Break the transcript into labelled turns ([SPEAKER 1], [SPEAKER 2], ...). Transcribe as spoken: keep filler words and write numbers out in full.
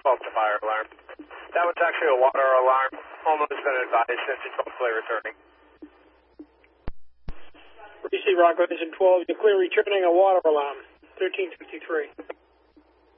[SPEAKER 1] twelve to fire alarm. That was actually a water alarm. Homeowner has been advised since it's hopefully returning.
[SPEAKER 2] Receive Rockland Engine twelve, you're clear returning a water alarm. thirteen fifty-three.